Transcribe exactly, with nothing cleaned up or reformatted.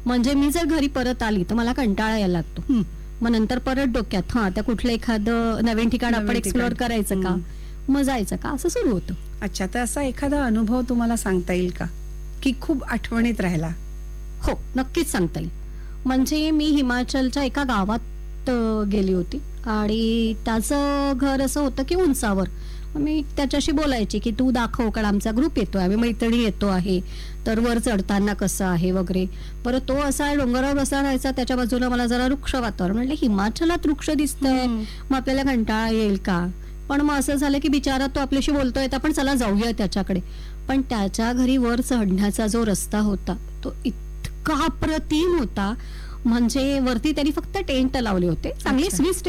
म्हणजे मी जर घरी परत आली तर मला कंटाळा यायला लागतो. हं. मग नंतर परत डोक्यात हा त्या कुठलं एखादं नवीन ठिकाण आपण नवीन एक्सप्लोअर ठिकाण. करायचं का, हं. मग जायचं का, असं सुरू होतं. अच्छा, तर असा एखादा अनुभव तुम्हाला सांगता येईल का की खूप आठवणीत राहिला? हो, नक्कीच सांगता येईल. म्हणजे मी हिमाचलच्या एका गावात अ, गेली होती आणि त्याचं घर असं होतं की उंचावर. मग मी त्याच्याशी बोलायची की तू दाखव, कारण आमचा ग्रुप येतोय, आम्ही मैत्रिणी येतो आहे, तर वर चढताना कसं आहे वगैरे. बरं, तो असा डोंगरावर बसा राहायचा, त्याच्या बाजूला मला जरा वृक्ष वातावरण. म्हटलं हिमाचलात वृक्ष दिसतंय, हं. मग आपल्याला कंटाळा येईल का? पण मग असं झालं की बिचारा तो आपल्याशी बोलतोय, तर आपण चला जाऊया त्याच्याकडे. पण त्याच्या घरी वर चढण्याचा जो रस्ता होता तो इतका अप्रतिम होता. म्हणजे वरती त्यांनी फक्त टेंट लावले होते, चांगले अच्छा. स्विस